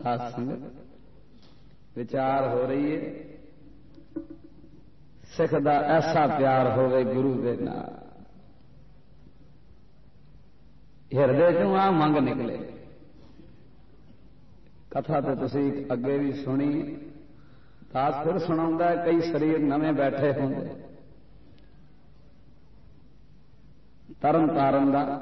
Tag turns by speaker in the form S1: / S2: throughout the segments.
S1: सत्संग विचार हो रही है। सिख दा ऐसा प्यार होवे गुरु दे नाल, हिरदे चों आ मंग निकले। कथा तो तुसी अगे भी सुनी, दास फिर सुनाउंदा है। कई शरीर नवे बैठे होंदे, तरन तारन दा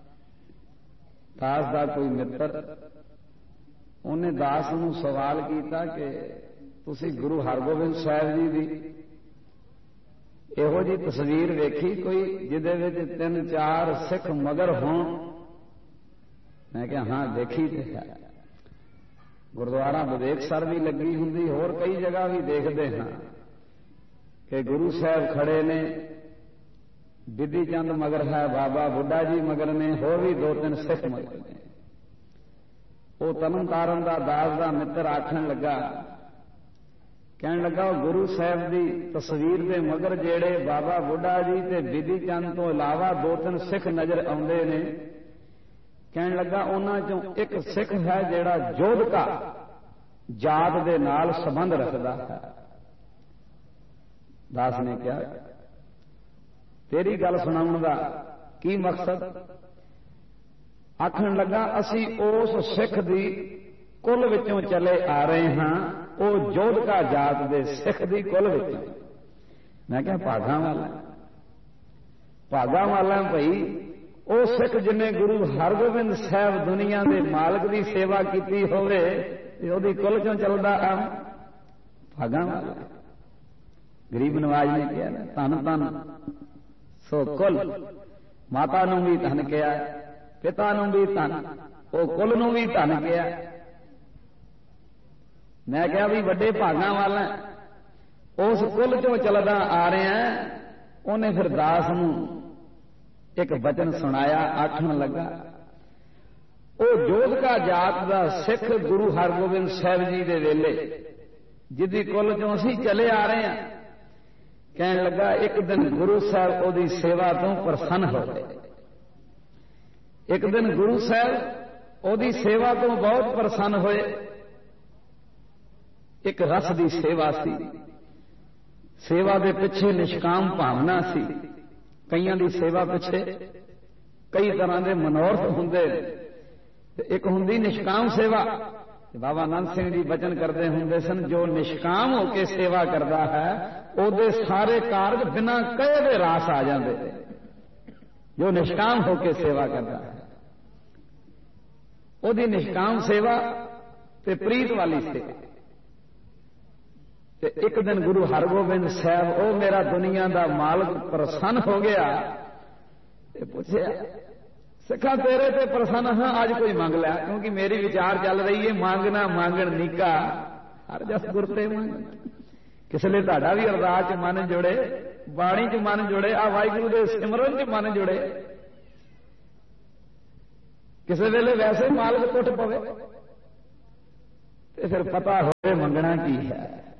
S1: दास दा कोई मित्र, उन्हें दास नूं सवाल किया कि तुसी गुरु हरगोबिंद साहिब जी दी इहो जी तस्वीर वेखी कोई जिहदे विच 3-4 सिख मगर होण? मैं कहा हाँ देखी तो है। गुरुद्वारा विवेकसर भी लगी हुंदी, होर कई जगह भी देखते हाँ कि गुरु साहब खड़े ने, बिधि चंद मगर है, बाबा बुढ़ा जी मगर ने, होर भी 2-3 सिख मगर ने। वो तरन तारन दा दास दा मित्र आखन लगा, कहन लगा गुरु साहब दी तस्वीर दे मगर जेड़े बाबा बुढ़ा जी ते बिधि चंद तो इलावा 2-3 सिख नजर आउंदे ने। कहन लगा उन्हां चों एक सिख है जेड़ा जोधका जात दे नाल संबंध रखदा है। दास ने कहा तेरी गल सुनाउण दा की मकसद? आखन लगा असी उस सिख दी कुल विचों चले आ रहे हां, वो जोधका जात दे सिख दी कुल विचों। मैं कहा भागा वाला, भागा वाला भाई वो सिख जिन्हें गुरु हरगोबिंद साहब दुनिया के मालक की सेवा की होवे, ओदी कुल चों चलदा आ भागा वाला। गरीब नवाज ने कहा धन धन सो कुल, माता नूं भी धन कहा, पिता नूं भी धन, वो कुल नूं भी धन कहा। मैं कहा भी वड्डे भागा वाला उस कुल चों चलदा आ रहे हैं। उन्हें फिर दास नूं एक वचन सुनाया, आखन लगा वो जोधका जात दा सिख गुरु हरगोबिंद साहब जी दे वेले जिदी कुल चों असीं चले आ रहे हैं। कहन लगा एक दिन गुरु साहब ओदी सेवा तो प्रसन्न हो गए। एक दिन गुरु साहब ओदी सेवा तो बहुत प्रसन्न होए। एक रस दी सेवा सी, सेवा दे पिछे निष्काम भावना सी। कईयां दी सेवा पिछे कई तरह के मनोरथ हुंदे, एक हुंदी निष्काम सेवा। बाबा नंद सिंह जी वचन करते हुंदे सन, जो निष्काम होके सेवा करता है ओदे सारे कारज बिना कहे दे रास आ जाते। जो निष्काम होके सेवा करता है ओदी निष्काम सेवा ते प्रीत वाली सेवा। एक दिन गुरु हरगोबिंद साहब ओ मेरा दुनिया का मालक प्रसन्न हो गया, पूछे सिखा तेरे ते प्रसन्न हाँ, आज कोई मंग लिया, क्योंकि मेरी विचार चल रही है मांगना मांगण निका हर जस गुरते मांग। किसले तुहाडा भी अरदास च मन जुड़े, बाणी च मन जुड़े, आ वाहिगुरू दे सिमरन च मन जुड़े, किसी वेले वैसे मालक टुट पवे ते फिर पता होवे मंगना की है।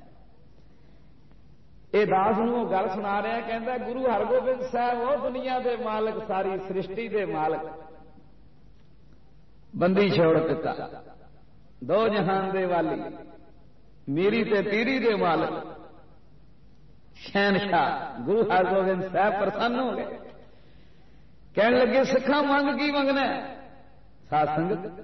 S1: ये दास नूं गल सुना रहा, कहता गुरु हरगोबिंद साहब वो दुनिया के मालक, सारी सृष्टि के मालक, बंदी छोड़ पिता, दो जहान दे वाली, मेरी ते तेरी दे मालक, शहनशाह गुरु हरगोबिंद साहब प्रसन्न हो गए। कहने लगे सिखा मंग की मंगना? साध संगत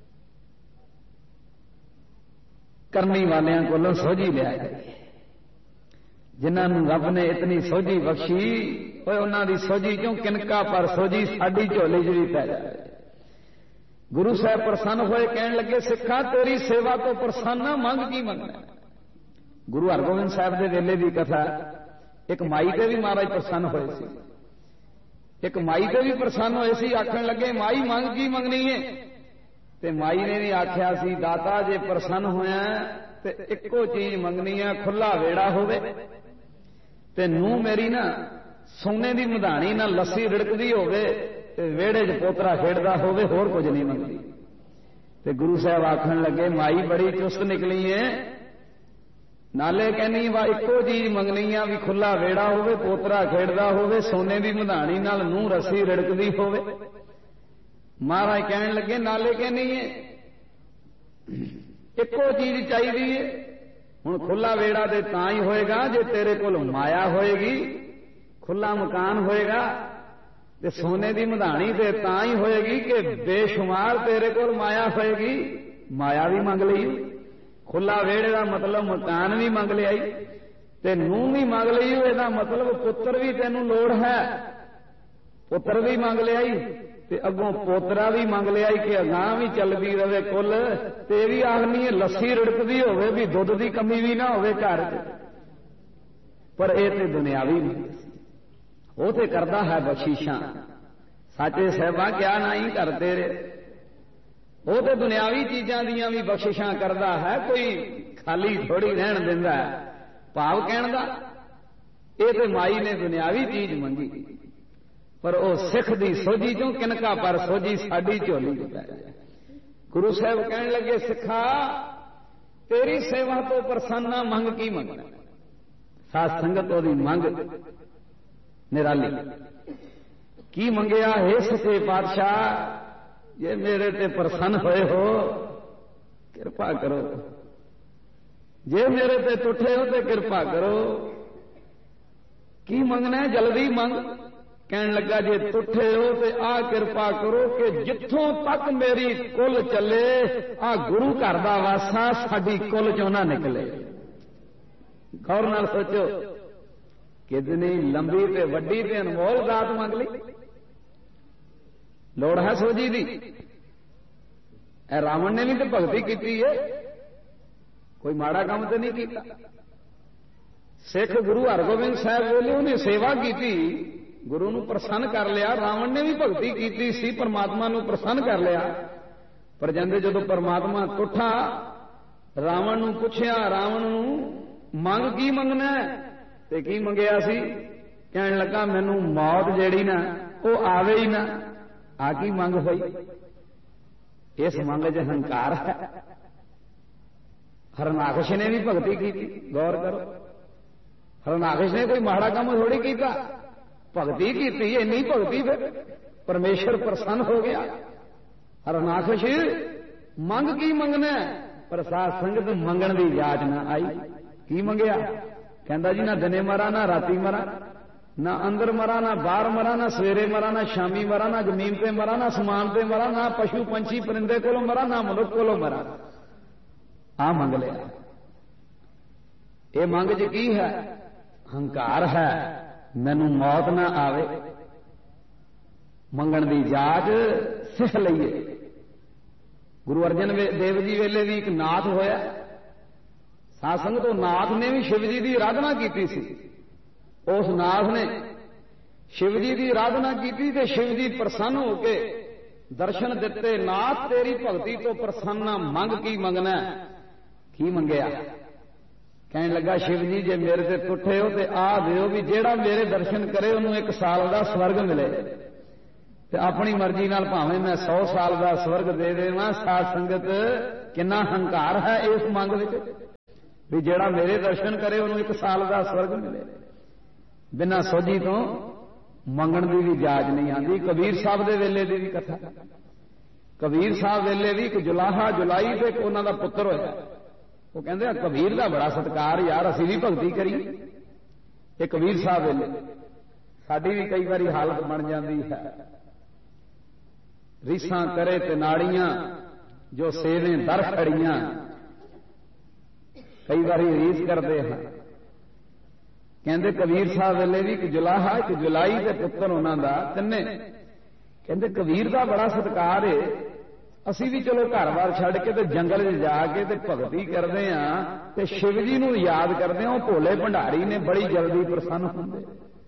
S1: करनी वालियां कोलों सोझी लिया जाए। जिन्होंने रब ने इतनी सोझी बख्शी, उन्होंने दी सोझी क्यों किनका पर सोझी साडी झोली च भी पै जाए। गुरु साहब प्रसन्न होए, कहने लगे सिखा तेरी सेवा तो प्रसन्न, मंग की मंगना? गुरु हरगोबिंद साहब के वेले की कथा, एक माई ते भी महाराज प्रसन्न होए सी, एक माई ते भी प्रसन्न होए सी। आखन लगे माई मंग की मंगनी है? ते माई ने भी आख्या सी दाता जे प्रसन्न होया ते इक्को चीज मंगनी है, खुला वेड़ा होवे ते नूं मेरी ना सोने की मधानी ना लस्सी रिड़कदी होवे ते वेड़े च पोतरा खेड़दा होवे, होर कुछ नहीं मंगदी। ते गुरु साहब आखन लगे माई बड़ी चुस्त निकली है, नाले कहनी वा इक्को चीज मंगनी आ भी खुला वेड़ा होवे, पोतरा खेड़दा होवे, सोने की मधानी नाल नूं रस्सी रिड़कदी होवे। महाराज कहन लगे नाले कहनी है ਇੱਕੋ ਚੀਜ਼ ਚਾਹੀਦੀ ਹੈ। ਹੁਣ ਖੁੱਲਾ ਵੇੜਾ ਤੇ ਤਾਂ ਹੀ ਹੋਏਗਾ ਜੇ ਤੇਰੇ ਕੋਲ ਮਾਇਆ ਹੋਏਗੀ, ਖੁੱਲਾ ਮਕਾਨ ਹੋਏਗਾ ਤੇ ਸੋਨੇ ਦੀ ਮਧਾਣੀ ਤੇ ਤਾਂ ਹੀ ਹੋਏਗੀ ਕਿ ਬੇਸ਼ੁਮਾਰ ਤੇਰੇ ਕੋਲ ਮਾਇਆ ਹੋਏਗੀ। ਮਾਇਆ ਵੀ ਮੰਗ ਲਈ, ਖੁੱਲਾ ਵੇੜੇ ਦਾ ਮਤਲਬ ਮਕਾਨ ਵੀ ਮੰਗ ਲਿਆਈ ਤੇ ਨੂੰਹ ਵੀ ਮੰਗ ਲਈ, ਇਹਦਾ ਮਤਲਬ ਪੁੱਤਰ ਵੀ ਤੈਨੂੰ ਲੋੜ ਹੈ, ਪੁੱਤਰ ਵੀ ਮੰਗ ਲਿਆਈ ਤੇ ਅੱਗੋਂ ਪੋਤਰਾ ਵੀ ਮੰਗ ਲਿਆਈ ਕਿ ਅਗਾਂਹ ਵੀ ਚੱਲਦੀ ਰਵੇ ਕੁੱਲ। ਤੇ ਇਹ ਵੀ ਆਖਣੀ ਹੈ ਲੱਸੀ ਰਿੜਕਦੀ ਹੋਵੇ ਵੀ ਦੁੱਧ ਦੀ ਕਮੀ ਵੀ ਨਾ ਹੋਵੇ ਘਰ 'ਚ। ਪਰ ਇਹ ਤੇ ਦੁਨਿਆਵੀ ਮੰਗ ਸੀ, ਉਹ ਤੇ ਕਰਦਾ ਹੈ ਬਖਸ਼ਿਸ਼ਾਂ, ਸਾਚੇ ਸਾਹਿਬਾਂ ਕਿਆ ਨਹੀਂ ਕਰਦੇ ਰਹੇ। ਉਹ ਤੇ ਦੁਨਿਆਵੀ ਚੀਜ਼ਾਂ ਦੀਆਂ ਵੀ ਬਖਸ਼ਿਸ਼ਾਂ ਕਰਦਾ ਹੈ, ਕੋਈ ਖਾਲੀ ਥੋੜੀ ਰਹਿਣ ਦਿੰਦਾ ਹੈ। ਭਾਵ ਕਹਿਣ ਦਾ ਇਹ ਤੇ ਮਾਈ ਨੇ ਦੁਨਿਆਵੀ ਚੀਜ਼ ਮੰਗੀ, ਪਰ ਉਹ ਸਿੱਖ ਦੀ ਸੋਝੀ ਚੋਂ ਕਿਨਕਾ ਪਰ ਸੋਝੀ ਸਾਡੀ ਝੋਲੀ 'ਚ ਪੈ ਜਾਏ। ਗੁਰੂ ਸਾਹਿਬ ਕਹਿਣ ਲੱਗੇ, ਸਿੱਖਾ ਤੇਰੀ ਸੇਵਾ ਤੋਂ ਪ੍ਰਸੰਨਾ ਮੰਗ ਕੀ ਮੰਗਣਾ। ਸਾਧ ਸੰਗਤ ਉਹਦੀ ਮੰਗ ਨਿਰਾਲੀ ਕੀ ਮੰਗਿਆ, ਹੈ ਸੱਚੇ ਪਾਤਸ਼ਾਹ ਜੇ ਮੇਰੇ ਤੇ ਪ੍ਰਸੰਨ ਹੋਏ ਹੋ ਕਿਰਪਾ ਕਰੋ, ਜੇ ਮੇਰੇ ਤੇ ਟੁੱਟੇ ਹੋ ਤੇ ਕਿਰਪਾ ਕਰੋ। ਕੀ ਮੰਗਣਾ, ਜਲਦੀ ਮੰਗ। ਕਹਿਣ ਲੱਗਾ ਜੇ ਟੁੱਟੇ ਹੋ ਤੇ ਆ ਕਿਰਪਾ ਕਰੋ ਕਿ ਜਿੱਥੋਂ ਤੱਕ ਮੇਰੀ ਕੁੱਲ ਚੱਲੇ ਆ ਗੁਰੂ ਘਰ ਦਾ ਵਾਸਾ ਸਾਡੀ ਕੁੱਲ ਚੋਂ ਨਾ ਨਿਕਲੇ। ਗੌਰ ਨਾਲ ਸੋਚੋ, ਕਿਤਨੀ ਲੰਬੀ ਤੇ ਵੱਡੀ ਤੇ ਅਨਮੋਲ ਦਾਤ ਮੰਗ ਲਈ। ਲੋੜ ਹੈ ਸੋਝੀ ਦੀ। ਇਹ ਰਾਵਣ ਨੇ ਵੀ ਤੇ ਭਗਤੀ ਕੀਤੀ ਹੈ, ਕੋਈ ਮਾੜਾ ਕੰਮ ਤੇ ਨਹੀਂ ਕੀਤਾ। ਸਿੱਖ ਗੁਰੂ ਹਰਗੋਬਿੰਦ ਸਾਹਿਬ ਵੇਲੇ ਉਹਨੇ ਸੇਵਾ ਕੀਤੀ, ਗੁਰੂ ਨੂੰ ਪ੍ਰਸੰਨ ਕਰ ਲਿਆ। ਰਾਵਣ ਨੇ ਵੀ ਭਗਤੀ ਕੀਤੀ ਸੀ, ਪਰਮਾਤਮਾ ਨੂੰ ਪ੍ਰਸੰਨ ਕਰ ਲਿਆ। ਪਰ ਜਾਂਦੇ ਜਦੋਂ ਪਰਮਾਤਮਾ ਟੁੱਟਾ, ਰਾਵਣ ਨੂੰ ਪੁੱਛਿਆ, ਰਾਵਣ ਨੂੰ ਮੰਗ ਕੀ ਮੰਗਣਾ ਤੇ ਕੀ ਮੰਗਿਆ ਸੀ। ਕਹਿਣ ਲੱਗਾ ਮੈਨੂੰ ਮੌਤ ਜਿਹੜੀ ਨਾ ਉਹ ਆਵੇ ਹੀ ਨਾ। ਆ ਕੀ ਮੰਗ ਹੋਈ, ਇਸ ਮੰਗ 'ਚ ਹੰਕਾਰ ਹੈ। ਹਰਨਾਕਸ਼ ਨੇ ਵੀ ਭਗਤੀ ਕੀਤੀ, ਗੌਰ ਕਰੋ। ਹਰਨਾਕਸ਼ ਨੇ ਕੋਈ ਮਾੜਾ ਕੰਮ ਥੋੜੀ ਕੀਤਾ, ਭਗਤੀ ਕੀਤੀ। ਇੰਨੀ ਭਗਤੀ ਫਿਰ ਪਰਮੇਸ਼ਰ ਪ੍ਰਸੰਨ ਹੋ ਗਿਆ। ਹਰਨਾਕਸ਼ ਮੰਗ ਕੀ ਮੰਗਣਾ, ਪਰ ਸਾਧ ਸੰਗਤ ਮੰਗਣ ਦੀ ਜਾਚ ਨਾ ਆਈ। ਕੀ ਮੰਗਿਆ, ਕਹਿੰਦਾ ਜੀ ਨਾ ਦਿਨੇ ਮਰਾਂ ਨਾ ਰਾਤੀ ਮਰਾਂ, ਨਾ ਅੰਦਰ ਮਰਾਂ ਨਾ ਬਾਹਰ ਮਰਾਂ, ਨਾ ਸਵੇਰੇ ਮਰਾਂ ਨਾ ਸ਼ਾਮੀ ਮਰਾਂ, ਨਾ ਜ਼ਮੀਨ ਤੇ ਮਰਾਂ ਨਾ ਸਮਾਨ ਤੇ ਮਰਾਂ, ਨਾ ਪਸ਼ੂ ਪੰਛੀ ਪਰਿੰਦੇ ਕੋਲੋਂ ਮਰਾਂ, ਨਾ ਮਨੁੱਖ ਕੋਲੋਂ ਮਰਾਂ। ਆ ਮੰਗ ਲਿਆ। ਇਹ ਮੰਗ 'ਚ ਕੀ ਹੈ, ਹੰਕਾਰ ਹੈ, ਮੈਨੂੰ ਮੌਤ ਨਾ ਆਵੇ। ਮੰਗਣ ਦੀ ਜਾਚ ਸਿੱਖ ਲਈਏ। ਗੁਰੂ ਅਰਜਨ ਦੇਵ ਜੀ ਵੇਲੇ ਵੀ ਇੱਕ ਨਾਥ ਹੋਇਆ। ਸਾਧ ਸੰਗਤ, ਉਹ ਨਾਥ ਨੇ ਵੀ ਸ਼ਿਵ ਜੀ ਦੀ ਆਰਾਧਨਾ ਕੀਤੀ ਸੀ। ਉਸ ਨਾਥ ਨੇ ਸ਼ਿਵ ਜੀ ਦੀ ਆਰਾਧਨਾ ਕੀਤੀ ਤੇ ਸ਼ਿਵ ਜੀ ਪ੍ਰਸੰਨ ਹੋ ਕੇ ਦਰਸ਼ਨ ਦਿੱਤੇ। ਨਾਥ ਤੇਰੀ ਭਗਤੀ ਤੋਂ ਪ੍ਰਸੰਨ, ਮੰਗ ਕੀ ਮੰਗਣਾ। ਕੀ ਮੰਗਿਆ, ਕਹਿਣ ਲੱਗਾ ਸ਼ਿਵ ਜੀ ਜੇ ਮੇਰੇ ਤੇ ਟੁੱਟੇ ਹੋ ਤੇ ਆ ਦਿਓ ਵੀ ਜਿਹੜਾ ਮੇਰੇ ਦਰਸ਼ਨ ਕਰੇ ਉਹਨੂੰ 1 ਸਾਲ ਦਾ ਸਵਰਗ ਮਿਲੇ, ਤੇ ਆਪਣੀ ਮਰਜ਼ੀ ਨਾਲ ਭਾਵੇਂ ਮੈਂ 100 ਸਾਲ ਦਾ ਸਵਰਗ ਦੇ ਦੇਵਾਂ। ਸਾਧ ਸੰਗਤ ਕਿੰਨਾ ਹੰਕਾਰ ਹੈ ਇਸ ਮੰਗ ਵਿੱਚ ਵੀ ਜਿਹੜਾ ਮੇਰੇ ਦਰਸ਼ਨ ਕਰੇ ਉਹਨੂੰ 1 ਸਾਲ ਦਾ ਸਵਰਗ ਮਿਲੇ। ਬਿਨਾਂ ਸੋਝੀ ਤੋਂ ਮੰਗਣ ਦੀ ਵੀ ਜਾਚ ਨਹੀਂ ਆਉਂਦੀ। ਕਬੀਰ ਸਾਹਿਬ ਦੇ ਵੇਲੇ ਦੀ ਵੀ ਕਥਾ। ਕਬੀਰ ਸਾਹਿਬ ਵੇਲੇ ਵੀ ਇੱਕ ਜੁਲਾਹਾ ਜੁਲਾਈ ਤੇ ਉਹਨਾਂ ਦਾ ਪੁੱਤਰ ਹੋਇਆ। ਉਹ ਕਹਿੰਦੇ ਕਬੀਰ ਦਾ ਬੜਾ ਸਤਿਕਾਰ ਯਾਰ, ਅਸੀਂ ਵੀ ਭਗਤੀ ਕਰੀਏ। ਇਹ ਕਬੀਰ ਸਾਹਿਬ ਵੇਲੇ ਸਾਡੀ ਵੀ ਕਈ ਵਾਰੀ ਹਾਲਤ ਬਣ ਜਾਂਦੀ ਹੈ। ਰੀਸਾਂ ਕਰੇ ਤੇ ਨਾੜੀਆਂ ਜੋ ਸੇਵੇਂ ਦਰ ਖੜੀਆਂ। ਕਈ ਵਾਰੀ ਰੀਸ ਕਰਦੇ ਹਾਂ। ਕਹਿੰਦੇ ਕਬੀਰ ਸਾਹਿਬ ਵੇਲੇ ਵੀ ਇੱਕ ਜੁਲਾਹਾ, ਇੱਕ ਜੁਲਾਈ ਦੇ ਪੁੱਤਰ ਉਹਨਾਂ ਦਾ, ਤਿੰਨੇ। ਕਹਿੰਦੇ ਕਬੀਰ ਦਾ ਬੜਾ ਸਤਿਕਾਰ ਏ, ਅਸੀਂ ਵੀ ਚਲੋ ਘਰ-ਬਾਰ ਛੱਡ ਕੇ ਤੇ ਜੰਗਲ 'ਚ ਜਾ ਕੇ ਤੇ ਭਗਤੀ ਕਰਦੇ ਹਾਂ ਤੇ ਸ਼ਿਵ ਜੀ ਨੂੰ ਯਾਦ ਕਰਦੇ ਹਾਂ। ਉਹ ਭੋਲੇ ਭੰਡਾਰੀ ਨੇ, ਬੜੀ ਜਲਦੀ ਪ੍ਰਸੰਨ ਹੁੰਦੇ।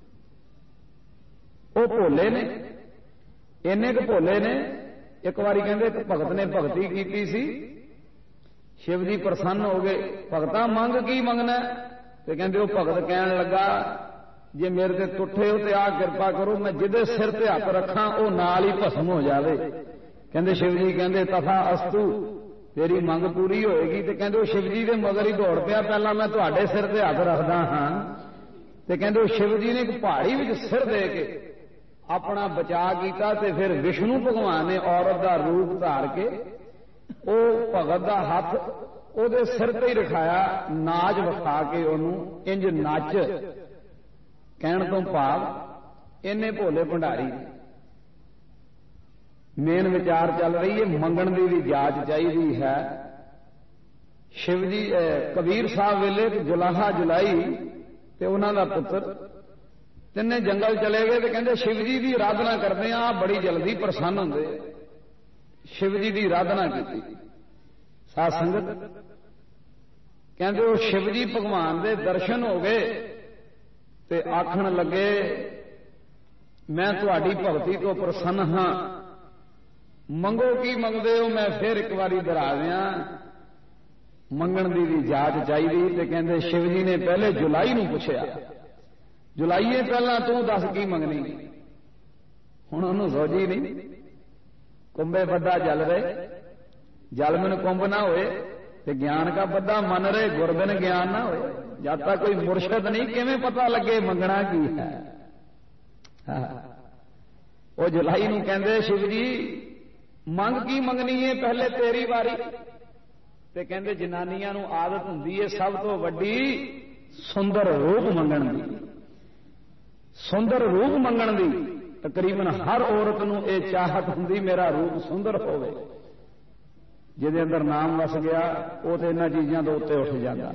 S1: ਉਹ ਭੋਲੇ ਨੇ, ਇੰਨੇ ਕੁ ਭੋਲੇ ਨੇ। ਇੱਕ ਵਾਰੀ ਕਹਿੰਦੇ ਇੱਕ ਭਗਤ ਨੇ ਭਗਤੀ ਕੀਤੀ ਸੀ, ਸ਼ਿਵ ਜੀ ਪ੍ਰਸੰਨ ਹੋ ਗਏ। ਭਗਤਾ ਮੰਗ ਕੀ ਮੰਗਣਾ, ਤੇ ਕਹਿੰਦੇ ਉਹ ਭਗਤ ਕਹਿਣ ਲੱਗਾ ਜੇ ਮੇਰੇ ਤੇ ਟੁੱਟੇ ਹੋ ਤੇ ਆ ਕਿਰਪਾ ਕਰੋ ਮੈਂ ਜਿਹਦੇ ਸਿਰ ਤੇ ਹੱਥ ਰੱਖਾਂ ਉਹ ਨਾਲ ਹੀ ਭਸਮ ਹੋ ਜਾਵੇ। ਕਹਿੰਦੇ ਸ਼ਿਵ ਜੀ ਕਹਿੰਦੇ ਤਥਾ ਅਸਤੂ, ਤੇਰੀ ਮੰਗ ਪੂਰੀ ਹੋਏਗੀ। ਤੇ ਕਹਿੰਦੇ ਉਹ ਸ਼ਿਵ ਜੀ ਦੇ ਮਗਰ ਹੀ ਦੌੜ ਪਿਆ, ਪਹਿਲਾਂ ਮੈਂ ਤੁਹਾਡੇ ਸਿਰ ਤੇ ਹੱਥ ਰੱਖਦਾ ਹਾਂ। ਤੇ ਕਹਿੰਦੇ ਉਹ ਸ਼ਿਵ ਜੀ ਨੇ ਇੱਕ ਪਹਾੜੀ ਵਿੱਚ ਸਿਰ ਦੇ ਕੇ ਆਪਣਾ ਬਚਾਅ ਕੀਤਾ ਤੇ ਫਿਰ ਵਿਸ਼ਨੂੰ ਭਗਵਾਨ ਨੇ ਔਰਤ ਦਾ ਰੂਪ ਧਾਰ ਕੇ ਉਹ ਭਗਤ ਦਾ ਹੱਥ ਉਹਦੇ ਸਿਰ ਤੇ ਹੀ ਰਖਾਇਆ, ਨਾਚ ਵਿਖਾ ਕੇ ਉਹਨੂੰ ਇੰਜ ਨੱਚ, ਕਹਿਣ ਤੋਂ ਭਾਵ ਇਹਨੇ ਭੋਲੇ ਭੰਡਾਰੀ ਮੇਨ ਵਿਚਾਰ ਚੱਲ ਰਹੀ ਹੈ, ਮੰਗਣ ਦੀ ਵੀ ਜਾਚ ਚਾਹੀਦੀ ਹੈ। ਸ਼ਿਵ ਜੀ ਕਬੀਰ ਸਾਹਿਬ ਵੇਲੇ ਜੁਲਾਹਾ ਜੁਲਾਈ ਤੇ ਉਹਨਾਂ ਦਾ ਪੁੱਤਰ ਤਿੰਨੇ ਜੰਗਲ ਚਲੇ ਗਏ ਤੇ ਕਹਿੰਦੇ ਸ਼ਿਵ ਜੀ ਦੀ ਆਰਾਧਨਾ ਕਰਦੇ ਆ, ਬੜੀ ਜਲਦੀ ਪ੍ਰਸੰਨ ਹੁੰਦੇ। ਸ਼ਿਵ ਜੀ ਦੀ ਆਰਾਧਨਾ ਕੀਤੀ ਸਾਧ ਸੰਗਤ, ਕਹਿੰਦੇ ਉਹ ਸ਼ਿਵ ਜੀ ਭਗਵਾਨ ਦੇ ਦਰਸ਼ਨ ਹੋ ਗਏ ਤੇ ਆਖਣ ਲੱਗੇ ਮੈਂ ਤੁਹਾਡੀ ਭਗਤੀ ਤੋਂ ਪ੍ਰਸੰਨ ਹਾਂ, ਮੰਗੋ ਕੀ ਮੰਗਦੇ ਹੋ, ਮੈਂ ਫਿਰ ਇੱਕ ਵਾਰੀ ਦੁਹਰਾ ਦਿਆਂ, ਮੰਗਣ ਦੀ ਵੀ ਜਾਚ ਚਾਹੀਦੀ। ਤੇ ਕਹਿੰਦੇ ਸ਼ਿਵ ਜੀ ਨੇ ਪਹਿਲੇ ਜੁਲਾਈ ਨੂੰ ਪੁੱਛਿਆ, ਜੁਲਾਈਏ ਪਹਿਲਾਂ ਤੂੰ ਦੱਸ ਕੀ ਮੰਗਣੀ। ਹੁਣ ਉਹਨੂੰ ਸੋਝੀ ਨਹੀਂ, ਕੁੰਭੇ ਬੱਧਾ ਜਲ ਰਹੇ, ਜਲ ਮਨ ਕੁੰਭ ਨਾ ਹੋਏ ਤੇ ਗਿਆਨ ਕਾ ਬੱਧਾ ਮਨ ਰਹੇ, ਗੁਰਬਿਨ ਗਿਆਨ ਨਾ ਹੋਏ। ਜਦ ਤੱਕ ਕੋਈ ਮੁਰਸ਼ਿਦ ਨਹੀਂ ਕਿਵੇਂ ਪਤਾ ਲੱਗੇ ਮੰਗਣਾ ਕੀ ਹੈ। ਉਹ ਜੁਲਾਈ ਨੂੰ ਕਹਿੰਦੇ ਸ਼ਿਵ ਜੀ ਮੰਗ ਕੀ ਮੰਗਣੀ ਹੈ, ਪਹਿਲੇ ਤੇਰੀ ਵਾਰੀ। ਤੇ ਕਹਿੰਦੇ ਜਨਾਨੀਆਂ ਨੂੰ ਆਦਤ ਹੁੰਦੀ ਹੈ ਸਭ ਤੋਂ ਵੱਡੀ ਸੁੰਦਰ ਰੂਪ ਮੰਗਣ ਦੀ, ਸੁੰਦਰ ਰੂਪ ਮੰਗਣ ਦੀ। ਤਕਰੀਬਨ ਹਰ ਔਰਤ ਨੂੰ ਇਹ ਚਾਹਤ ਹੁੰਦੀ ਮੇਰਾ ਰੂਪ ਸੁੰਦਰ ਹੋਵੇ। ਜਿਹਦੇ ਅੰਦਰ ਨਾਮ ਵਸ ਗਿਆ ਉਹ ਤੇ ਇਹਨਾਂ ਚੀਜ਼ਾਂ ਦੇ ਉੱਤੇ ਉੱਠ ਜਾਂਦਾ।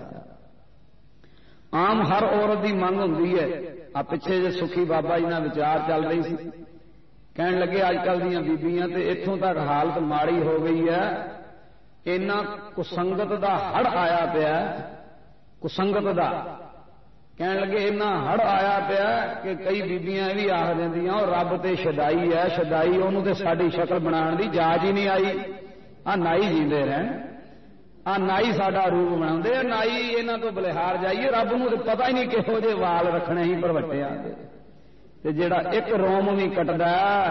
S1: ਆਮ ਹਰ ਔਰਤ ਦੀ ਮੰਗ ਹੁੰਦੀ ਹੈ। ਆ ਪਿੱਛੇ ਜੇ ਸੁਖੀ ਬਾਬਾ ਜੀ ਨਾਲ ਵਿਚਾਰ ਚੱਲ ਰਹੀ ਸੀ, ਕਹਿਣ ਲੱਗੇ ਅੱਜ ਕੱਲ ਦੀਆਂ ਬੀਬੀਆਂ ਤੇ ਇੱਥੋਂ ਤੱਕ ਹਾਲਤ ਮਾੜੀ ਹੋ ਗਈ ਹੈ, ਇੰਨਾ ਕੁਸੰਗਤ ਦਾ ਹੜ ਆਇਆ ਪਿਆ, ਕੁਸੰਗਤ ਦਾ। ਕਹਿਣ ਲੱਗੇ ਇੰਨਾ ਹੜ ਆਇਆ ਪਿਆ ਕਿ ਕਈ ਬੀਬੀਆਂ ਇਹ ਵੀ ਆਖ ਦਿੰਦੀਆਂ ਉਹ ਰੱਬ ਤੇ ਸ਼ਦਾਈ ਹੈ, ਸ਼ਦਾਈ, ਉਹਨੂੰ ਤੇ ਸਾਡੀ ਸ਼ਕਲ ਬਣਾਉਣ ਦੀ ਜਾਚ ਹੀ ਨਹੀਂ ਆਈ। ਆ ਨਾਈ ਜੀਂਦੇ ਰਹਿਣ, ਆ ਨਾਈ ਸਾਡਾ ਰੂਪ ਬਣਾਉਂਦੇ ਆ, ਨਾਈ ਇਹਨਾਂ ਤੋਂ ਬਲਿਹਾਰ ਜਾਈਏ। ਰੱਬ ਨੂੰ ਤੇ ਪਤਾ ਹੀ ਨਹੀਂ ਕਿਹੋ ਜਿਹੇ ਵਾਲ ਰੱਖਣੇ ਹੀ ਭਰਵੱਟਿਆਂ ਦੇ, ਤੇ ਜਿਹੜਾ ਇੱਕ ਰੋਮ ਵੀ ਕੱਟਦਾ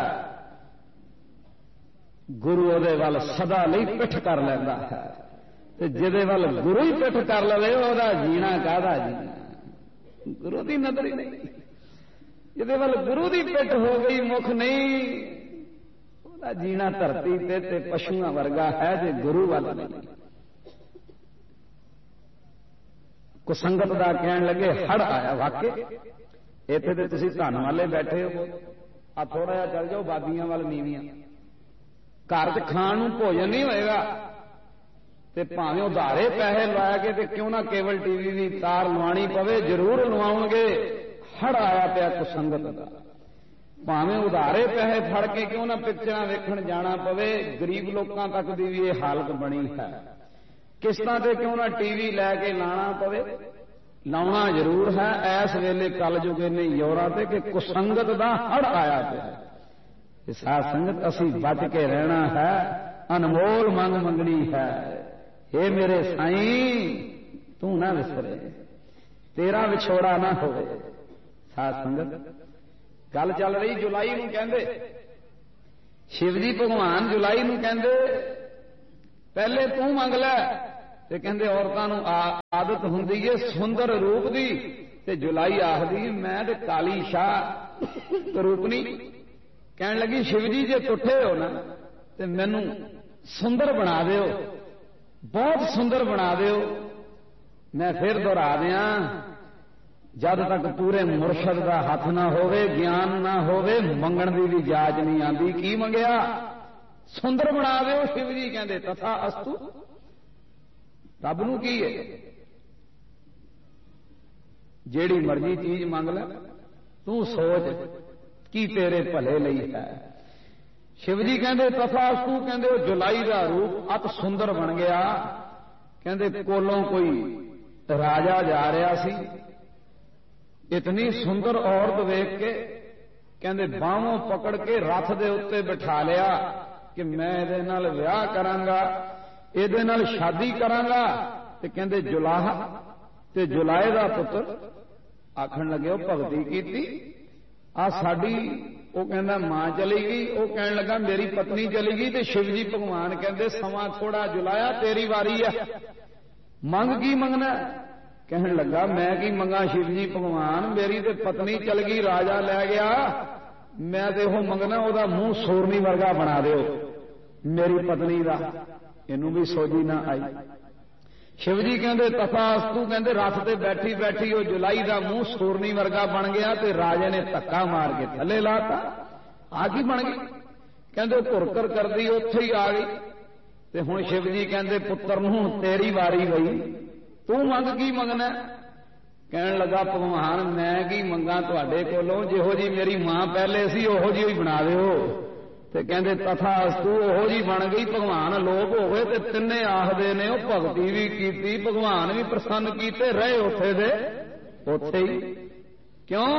S1: ਗੁਰੂ ਉਹਦੇ ਵੱਲ ਸਦਾ ਲਈ ਪਿੱਠ ਕਰ ਲੈਂਦਾ ਹੈ। ਤੇ ਜਿਹਦੇ ਵੱਲ ਗੁਰੂ ਹੀ ਪਿੱਠ ਕਰ ਲਵੇ ਉਹਦਾ ਜੀਣਾ ਕਾਹਦਾ ਜੀਣਾ, ਗੁਰੂ ਦੀ ਨਜ਼ਰ ਹੀ ਨਹੀਂ। ਜਿਹਦੇ ਵੱਲ ਗੁਰੂ ਦੀ ਪਿੱਠ ਹੋ ਗਈ ਮੁਖ ਨਹੀਂ, ਉਹਦਾ ਜੀਣਾ ਧਰਤੀ ਤੇ ਪਸ਼ੂਆਂ ਵਰਗਾ ਹੈ, ਜੇ ਗੁਰੂ ਵੱਲ ਨਹੀਂ। ਕੁਸੰਗਤ ਦਾ ਕਹਿਣ ਲੱਗੇ ਹੜ ਆਇਆ। ਵਾਕੇ ਇੱਥੇ ਤੇ ਤੁਸੀਂ ਧਨ ਵਾਲੇ ਬੈਠੇ ਹੋ, ਆ ਥੋੜਾ ਜਿਹਾ ਚੱਲ ਜਾਓ ਬਾਦੀਆਂ ਵੱਲ ਨੀਵੀਆਂ, ਘਰ 'ਚ ਖਾਣ ਨੂੰ ਭੋਜਨ ਨਹੀਂ ਹੋਏਗਾ ਤੇ ਭਾਵੇਂ ਉਧਾਰੇ ਪੈਸੇ ਲਵਾ ਕੇ ਤੇ ਕਿਉਂ ਨਾ ਕੇਬਲ ਟੀਵੀ ਦੀ ਤਾਰ ਲਵਾਣੀ ਪਵੇ, ਜ਼ਰੂਰ ਲਵਾਉਣਗੇ। ਹੜ ਆਇਆ ਪਿਆ ਕੁਸੰਗਤ ਦਾ, ਭਾਵੇਂ ਉਧਾਰੇ ਪੈਸੇ ਫੜ ਕੇ ਕਿਉਂ ਨਾ ਪਿਕਚਰਾਂ ਵੇਖਣ ਜਾਣਾ ਪਵੇ। ਗਰੀਬ ਲੋਕਾਂ ਤੱਕ ਦੀ ਵੀ ਇਹ ਹਾਲਤ ਬਣੀ ਹੈ, ਕਿਸ਼ਤਾਂ ਤੇ ਕਿਉਂ ਨਾ ਟੀਵੀ ਲੈ ਕੇ ਲਾਣਾ ਪਵੇ, ਲਾਉਣਾ ਜ਼ਰੂਰ ਹੈ। ਇਸ ਵੇਲੇ ਕਲਯੁਗ ਨੇ ਯੋਰਾਂ ਤੇ ਕਿ ਕੁਸੰਗਤ ਦਾ ਹੜ ਆਇਆ ਪਿਆ। ਸਾਧ ਸੰਗਤ ਅਸੀਂ ਬਚ ਕੇ ਰਹਿਣਾ ਹੈ, ਅਨਮੋਲ ਮੰਗ ਮੰਗਣੀ ਹੈ। ਇਹ ਮੇਰੇ ਸਾਈਂ ਤੂੰ ਨਾ ਵਿਸਰੇ, ਤੇਰਾ ਵਿਛੋੜਾ ਨਾ ਹੋਵੇ। ਸਾਧ ਸੰਗਤ ਗੱਲ ਚੱਲ ਰਹੀ ਜੁਲਾਈ ਨੂੰ ਕਹਿੰਦੇ, ਸ਼ਿਵ ਜੀ ਭਗਵਾਨ ਜੁਲਾਈ ਨੂੰ ਕਹਿੰਦੇ ਪਹਿਲੇ ਤੂੰ ਮੰਗ ਲੈ। ਤੇ ਕਹਿੰਦੇ ਔਰਤਾਂ ਨੂੰ ਆਦਤ ਹੁੰਦੀ ਹੈ ਸੁੰਦਰ ਰੂਪ ਦੀ, ਤੇ ਜੁਲਾਈ ਆਖਦੀ ਮੈਂ ਤੇ ਕਾਲੀ ਸ਼ਾਹ ਕਰੂਪਨੀ। ਕਹਿਣ ਲੱਗੀ ਸ਼ਿਵ ਜੀ ਜੇ ਟੁੱਟੇ ਹੋ ਨਾ ਤੇ ਮੈਨੂੰ ਸੁੰਦਰ ਬਣਾ ਦਿਓ, ਬਹੁਤ ਸੁੰਦਰ ਬਣਾ ਦਿਓ। ਮੈਂ ਫਿਰ ਦੁਹਰਾ ਦਿਆਂ, ਜਦ ਤੱਕ ਪੂਰੇ ਮੁਰਸ਼ਦ ਦਾ ਹੱਥ ਨਾ ਹੋਵੇ, ਗਿਆਨ ਨਾ ਹੋਵੇ, ਮੰਗਣ ਦੀ ਵੀ ਜਾਚ ਨਹੀਂ ਆਂਦੀ। ਕੀ ਮੰਗਿਆ? ਸੁੰਦਰ ਬਣਾ ਦਿਓ। ਸ਼ਿਵ ਜੀ ਕਹਿੰਦੇ ਤਥਾ ਅਸਤੂ। ਰੱਬ ਨੂੰ ਕੀ ਹੈ? ਜਿਹੜੀ ਮਰਜ਼ੀ ਚੀਜ਼ ਮੰਗ ਲੈ, ਤੂੰ ਸੋਚ ਕੀ ਤੇਰੇ ਭਲੇ ਲਈ ਹੈ। ਸ਼ਿਵ ਜੀ ਕਹਿੰਦੇ ਤਥਾ ਅਸਤੂ। ਕਹਿੰਦੇ ਉਹ ਜੁਲਾਈ ਦਾ ਰੂਪ ਅਤ ਸੁੰਦਰ ਬਣ ਗਿਆ। ਕਹਿੰਦੇ ਕੋਲੋਂ ਕੋਈ ਰਾਜਾ ਜਾ ਰਿਹਾ ਸੀ, ਇਤਨੀ ਸੁੰਦਰ ਔਰਤ ਵੇਖ ਕੇ ਕਹਿੰਦੇ ਬਾਹੋਂ ਪਕੜ ਕੇ ਰੱਥ ਦੇ ਉੱਤੇ ਬਿਠਾ ਲਿਆ ਕਿ ਮੈਂ ਇਹਦੇ ਨਾਲ ਵਿਆਹ ਕਰਾਂਗਾ, ਇਹਦੇ ਨਾਲ ਸ਼ਾਦੀ ਕਰਾਂਗਾ। ਤੇ ਕਹਿੰਦੇ ਜੁਲਾਹਾ ਤੇ ਜੁਲਾਏ ਦਾ ਪੁੱਤਰ ਆਖਣ ਲੱਗੇ ਉਹ ਭਗਤੀ ਕੀਤੀ ਆ ਸਾਡੀ। ਉਹ ਕਹਿੰਦਾ ਮਾਂ ਚਲੀ ਗਈ, ਉਹ ਕਹਿਣ ਲੱਗਾ ਮੇਰੀ ਪਤਨੀ ਚਲੀ ਗਈ। ਤੇ ਸ਼ਿਵ ਜੀ ਭਗਵਾਨ ਕਹਿੰਦੇ ਸਮਾਂ ਥੋੜਾ ਜੁਲਾਇਆ, ਤੇਰੀ ਵਾਰੀ ਆ, ਮੰਗ ਕੀ ਮੰਗਣਾ? ਕਹਿਣ ਲੱਗਾ ਮੈਂ ਕੀ ਮੰਗਾ ਸ਼ਿਵ ਜੀ ਭਗਵਾਨ, ਮੇਰੀ ਤੇ ਪਤਨੀ ਚਲ ਗਈ, ਰਾਜਾ ਲੈ ਗਿਆ, ਮੈਂ ਤੇ ਉਹ ਮੰਗਣਾ ਉਹਦਾ ਮੂੰਹ ਸੋਰਨੀ ਵਰਗਾ ਬਣਾ ਦਿਓ ਮੇਰੀ ਪਤਨੀ ਦਾ। ਇਹਨੂੰ ਵੀ ਸੋਝੀ ਨਾ ਆਈ। शिव जी कहते तथास्तु, कहते रथ ते बैठी बैठी वो जुलाई का मूँह सूरनी वर्गा बन गया ते राजे ने धक्का मार के थले लाता। आ की बन गई? कहते घुरकर कर दी उत्थे ही आ गई। ते हुण शिव जी कहते पुत्र नूं तेरी वारी गई, तू मंग की मंगना? कहन लगा भगवान मैं की मंगा तुहाडे कोलों, जिहो जी मेरी मां पहले सी ओहो जी ही बना दिओ। ते कहते तथास्तु ओहो जी बन गई। भगवान लोक हो गए ते तिन्ने आखदे ने ਉਹ भगती भी कीती, भगवान भी प्रसन्न कीते, रहे उत्थे दे उत्थे ही। क्यों?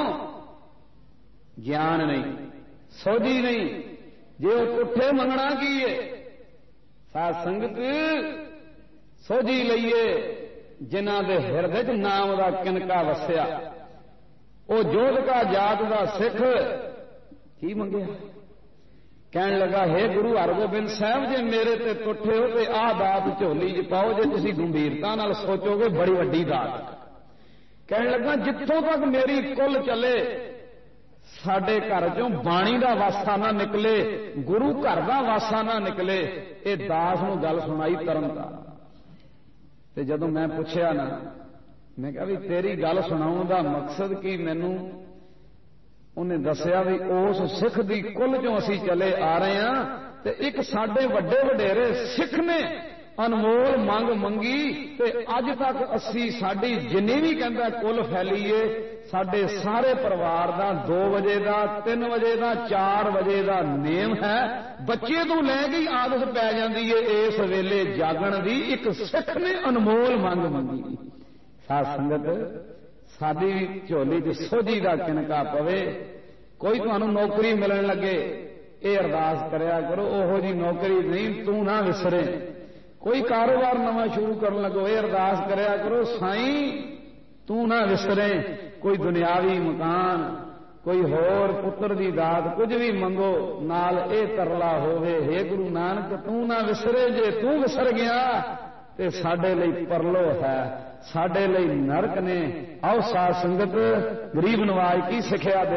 S1: ज्ञान नहीं, सोझी नहीं। जे वो पुठे मंगना की है, साध संगत सोझी लईए जिन्हां दे हिरदे च नाम दा किनका वसिया। वो जोधका जात दा सिख की मंगिया? कहन लगा हे गुरु हरगोबिंद साहब, जे मेरे ते टुटे हो तो आह दात झोली च पाओ, जे तुसी गंभीरता नाल सोचोगे बड़ी वड्डी दात। कहन लगा जिथों तक मेरी कुल चले, साडे घर चों बाणी दा वासा ना निकले, गुरु घर दा वासा ना निकले। ये दास नूं गल सुनाई तरनतारण। ते जदों मैं पुछया ना, मैं कहा भी तेरी गल सुनाउण दा मकसद की? मैनूं उन्हें दसिया भी उस सिख दी कुल चों असीं चले आ रहे हां, ते एक साडे वड्डे वडेरे सिख ने अनमोल मंग मंगी, ते अज तक असीं साडी जिन्नी भी कहंदा कुल फैलीए, साडे सारे परिवार दा 2 वजे दा, 3 वजे दा, 4 वजे दा नेम है। बच्चे तो लै गई आदत पै जांदी है इस वेले जागण दी। एक सिख ने अनमोल मंग मंगी। साध संगत साडी झोली च सोझी दा किनका पवे। कोई तुहानूं नौकरी मिलण लगे, ये अरदास करया करो ओहो जी नौकरी नहीं तू ना विसरे। कोई कारोबार नवां शुरू करन लगो, ये अरदास करया करो साईं तू ना विसरे। कोई दुनियावी मकान, कोई होर पुत्र दी दात, कुछ भी मंगो नाल ये तरला होवे, हे गुरु नानक तू ना विसरे। जे तू विसर गया ते साडे लई परलो है, साडे लई नरक ने। आओ साध संगत गरीब नवाज की सिखिया